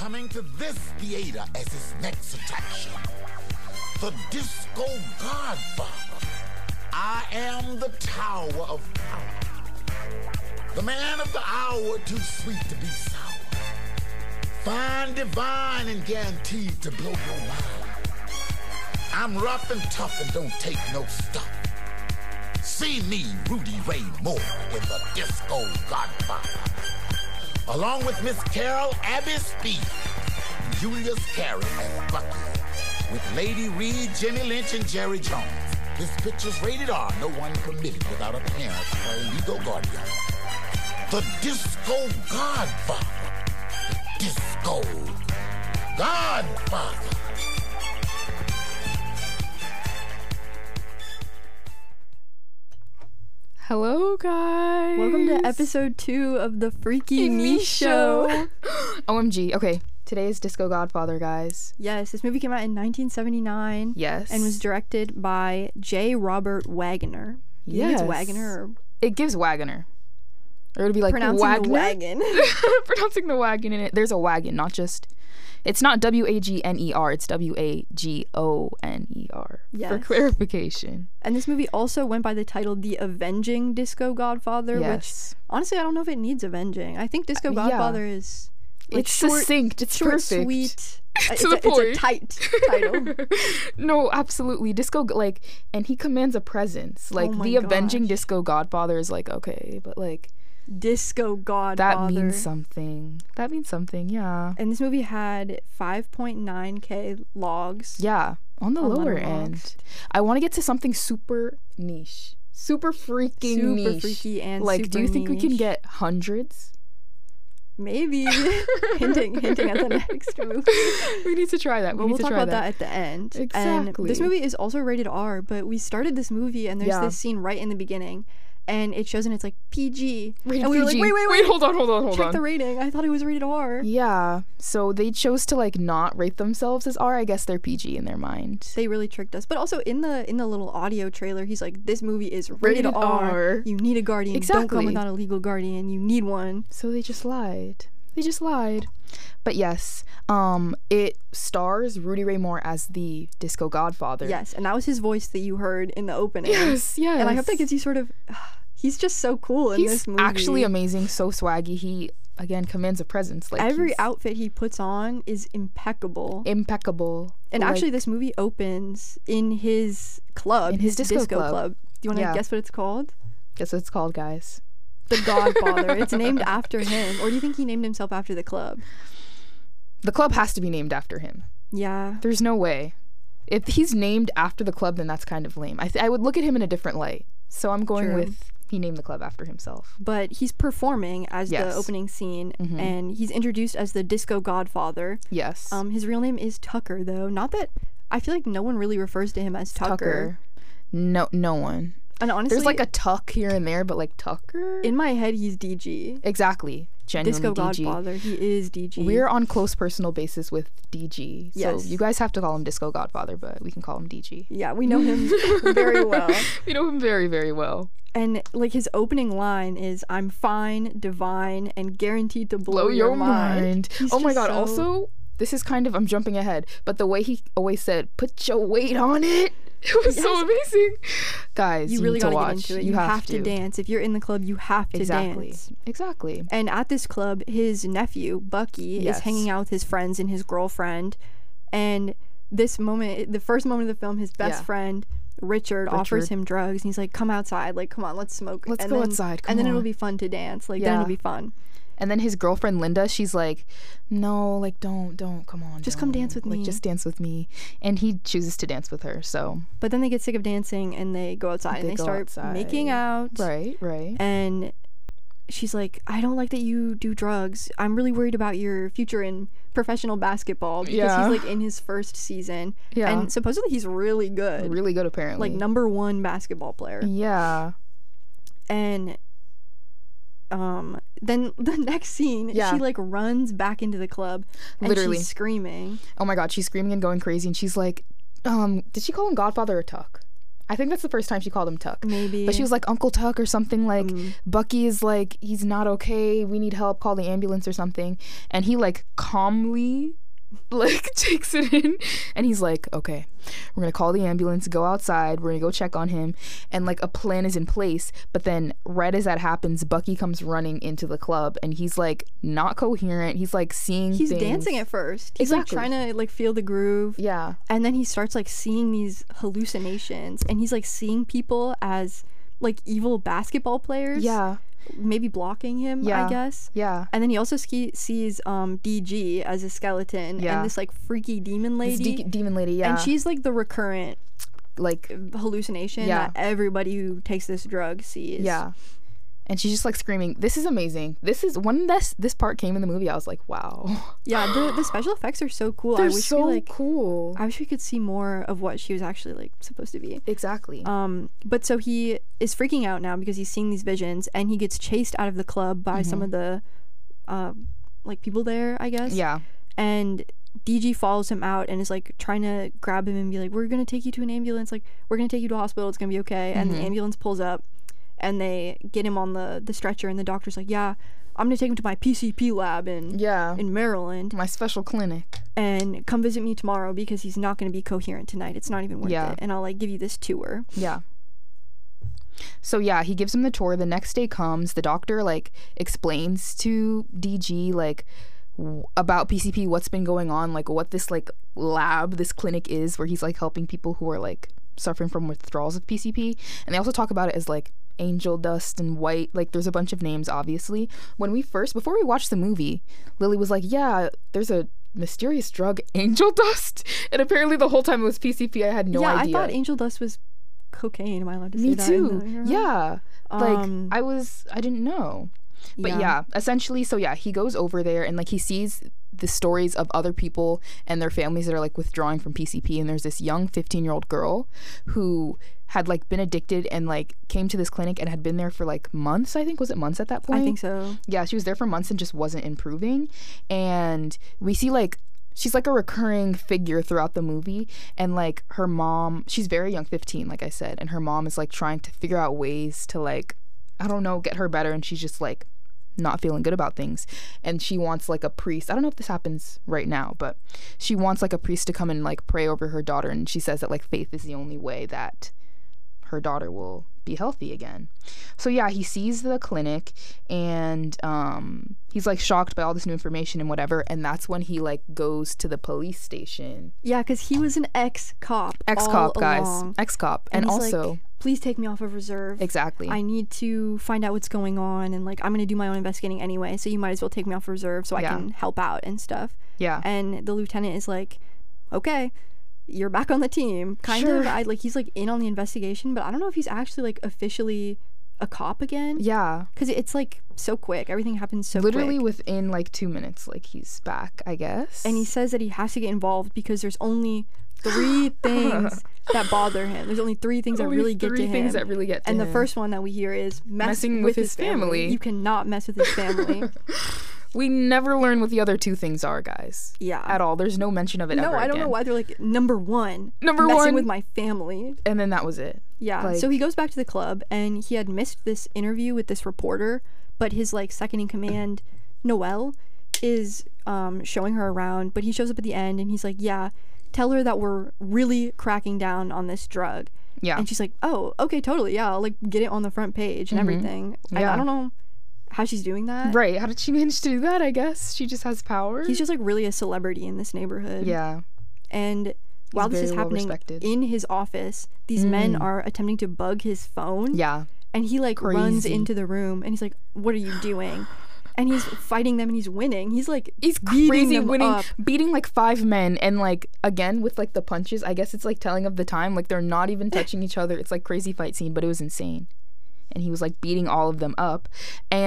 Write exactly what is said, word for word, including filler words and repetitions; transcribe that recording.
coming to this theater as its next attraction. The Disco Godfather. I am the Tower of Power. The man of the hour, too sweet to be sour. Fine, divine, and guaranteed to blow your mind. I'm rough and tough and don't take no stuff. See me, Rudy Ray Moore, in the Disco Godfather. Along with Miss Carol Abby Speed, Julius Carey, and Bucky. With Lady Reed, Jenny Lynch, and Jerry Jones. This picture's rated R, no one permitted without a parent or legal guardian. The Disco Godfather. The Disco Godfather. Hello, guys. Welcome to episode two of the Freaky Me Show. O M G. Okay, today is Disco Godfather, guys. Yes, this movie came out in nineteen seventy-nine. Yes. And was directed by J. Robert Wagner. Do you Yes. think it's Wagner or It gives Wagoner. Or it would be like pronouncing Wagner. the wagon? Pronouncing the wagon in it. There's a wagon, not just... It's not W A G N E R, it's W A G O N E R. Yes. For clarification. And this movie also went by the title The Avenging Disco Godfather, Yes. which honestly I don't know if it needs avenging. I think Disco Uh, yeah. Godfather is like It's short, succinct, it's short, perfect. sweet. To it's, the a, it's a point. tight title. No, absolutely. Disco, like, and he commands a presence. Like, Oh my the Avenging gosh. Disco Godfather is like, okay, but like, Disco Godfather. that means something. That means something, yeah. And this movie had five point nine K logs. Yeah, on the On lower Letterboxd. end. I want to get to something super niche. Super freaking Super niche. freaky and Like, do you super think we can niche. get hundreds? Maybe. hinting hinting at the next movie. We need to try that. We But need we'll to talk try about that. that. at the end. And Exactly. this movie is also rated R, but we started this movie and there's Yeah. this scene right in the beginning and it shows and it's like P G. Rated and we were like, P G. wait, wait, wait. hold on, hold on, hold Check on. the rating. I thought it was rated R. Yeah, so they chose to like not rate themselves as R. I guess they're P G in their mind. They really tricked us. But also in the in the little audio trailer, he's like, this movie is rated, Rated R. R. You need a guardian. Don't come Exactly. without a legal guardian. You need one. So they just lied. They just lied. But yes, um, it stars Rudy Ray Moore as the Disco Godfather. Yes, and that was his voice that you heard in the opening. Yes, yes. And I hope that gives you sort of... He's just so cool in He's this movie. actually amazing, so swaggy. He, again, commands a presence. Like Every he's outfit he puts on is impeccable. impeccable. And Like, actually, this movie opens in his club. In his disco club. Do you want to Yeah. guess what it's called? guess what it's called, guys. The Godfather. It's named after him. Or do you think he named himself after the club? The club has to be named after him. Yeah. There's no way. If he's named after the club, then that's kind of lame. I, th- I would look at him in a different light. So I'm going True. with he named the club after himself. But he's performing as Yes. the opening scene, Mhm. and he's introduced as the Disco Godfather. Yes. Um, his real name is Tucker, though. Not that I feel like no one really refers to him as Tucker. Tucker. No, no one. And honestly, There's like a Tuck here and there, but like Tucker. in my head, he's D G. exactly. Genuinely Disco D G. Godfather. He is D G. We're on close personal basis with D G. Yes. So you guys have to call him Disco Godfather, but we can call him D G. Yeah, we know him very well. We know him very, very well. And like his opening line is, "I'm fine, divine, and guaranteed to blow, Blow your mind. He's Oh my just god, so- also, this is kind of, I'm jumping ahead, but the way he always said, put your weight on it. It was so Yes. amazing. Guys, you you, really need to gotta watch. get into it. You, have, to. dance. If you're in the club, you have to Exactly. dance. Exactly. And at this club, his nephew, Bucky, Yes. is hanging out with his friends and his girlfriend. And this moment, the first moment of the film, his best Yeah. friend, Richard, offers Richard. him drugs. And he's like, come outside. Like, come on, let's smoke. Let's and go then, outside, come and then it'll on. be fun to dance. Like, then Yeah. it'll be fun. And then his girlfriend Linda, she's like, no, like don't, don't, come on. Just come don't. dance with Like me. just dance with me. And he chooses to dance with her, so. But then they get sick of dancing and they go outside and They they go start outside. making out. Right, right. And she's like, I don't like that you do drugs. I'm really worried about your future in professional basketball because Yeah. he's like in his first season. Yeah. And supposedly he's really good. Really good, apparently. Like number one basketball player. Yeah. And um then the next scene, Yeah. she like runs back into the club and Literally. she's screaming. Oh my god, she's screaming and going crazy, and she's like, um, did she call him Godfather or Tuck? I think that's the first time she called him Tuck. Maybe. But she was like, Uncle Tuck or something, like, Mm. Bucky is like, he's not okay. We need help. Call the ambulance or something. And he like calmly like takes it in and he's like, okay, we're gonna call the ambulance, go outside, we're gonna go check on him, and like a plan is in place. But then right as that happens, Bucky comes running into the club and he's like not coherent. He's like seeing He's things. dancing at first. He's Exactly. like trying to like feel the groove. Yeah. And then he starts like seeing these hallucinations, and he's like seeing people as like evil basketball players. Yeah. Maybe blocking him, Yeah. I guess. Yeah. And then he also ski- sees um D G as a skeleton Yeah. and this like freaky demon This lady. de- demon lady, yeah. And she's like the recurrent like hallucination Yeah. that everybody who takes this drug sees. yeah. And she's just like screaming, this is amazing. This is when this this part came in the movie, I was like, wow. Yeah, the the special effects are so cool. They're I wish so we like cool. I wish we could see more of what she was actually like supposed to be. Exactly. Um, but so he is freaking out now because he's seeing these visions, and he gets chased out of the club by some of the, uh, like people there, I guess. yeah. And D G follows him out and is like trying to grab him and be like, "We're gonna take you to an ambulance. Like, we're gonna take you to a hospital. It's gonna be okay." And the ambulance pulls up, and they get him on the the stretcher, and the doctor's like, "Yeah, I'm gonna take him to my P C P lab in Yeah. in Maryland, My special clinic. and come visit me tomorrow because he's not gonna be coherent tonight. It's not even worth Yeah. it. And I'll like give you this tour." Yeah. So yeah, he gives him the tour. The next day comes, the doctor like explains to D G like w- about P C P, what's been going on, like what this like lab, this clinic is where he's like helping people who are like suffering from withdrawals of P C P. And they also talk about it as like angel dust and white, like there's a bunch of names obviously. When we first before we watched the movie, Lily was like, yeah, there's a mysterious drug, angel dust, and apparently the whole time it was P C P. I had no yeah, idea. I thought angel dust was cocaine. Am I allowed to say Me that? too. in the- Yeah. Like Um, I was I didn't know. But yeah. essentially so yeah, he goes over there and like he sees the stories of other people and their families that are like withdrawing from P C P, and there's this young fifteen-year-old girl who had like been addicted and like came to this clinic and had been there for like months, I think. Was it months at that point? I think so. Yeah, she was there for months and just wasn't improving. And we see like she's like a recurring figure throughout the movie, and like her mom, she's very young, fifteen, like I said, and her mom is like trying to figure out ways to like, I don't know, get her better, and she's just like not feeling good about things. And she wants like a priest, I don't know if this happens right now, but she wants like a priest to come and like pray over her daughter, and she says that like faith is the only way that her daughter will be healthy again. So yeah, he sees the clinic, and um he's like shocked by all this new information and whatever, and that's when he like goes to the police station. Yeah, because he was an ex-cop. Ex-cop, all guys. along. Ex-cop. And, he's also like, please take me off of reserve. exactly. I need to find out what's going on, and like I'm gonna do my own investigating anyway. So you might as well take me off reserve so I Yeah. can help out and stuff. yeah. And the lieutenant is like, okay, you're back on the team. Kind Sure. of. I like he's like in on the investigation, but I don't know if he's actually like officially a cop again. yeah. Because it's like so quick. Everything happens so Literally quick. within like two minutes, like he's back, I guess. And he says that he has to get involved because there's only three things that bother him. There's only three things Only that really get three to him. things that really get to and the him. first one that we hear is mess Messing with, with his, his family. family. You cannot mess with his family. We never learn what the other two things are, guys. Yeah. At all. There's no mention of it no, ever I don't know again. why they're like number one. Number messing one. with my family. And then that was it. Yeah. Like- so he goes back to the club, and he had missed this interview with this reporter, but his like second in command, Noelle, is um showing her around. But he shows up at the end, and he's like, "Yeah, tell her that we're really cracking down on this drug." Yeah. And she's like, "Oh, okay, totally. Yeah, I'll like get it on the front page and everything." I, I Yeah. don't know how she's doing that. Right. How did she manage to do that? I guess she just has power. He's just like really a celebrity in this neighborhood. yeah. And while this very is well happening respected. in his office, these men are attempting to bug his phone. Yeah. And he like runs Crazy. into the room, and he's like, "What are you doing?" And he's fighting them, and he's winning. He's like He's beating crazy them winning, up. beating like five men, and like again with like the punches. I guess it's like telling of the time. Like they're not even touching each other. It's like crazy fight scene, but it was insane. And he was like beating all of them up, and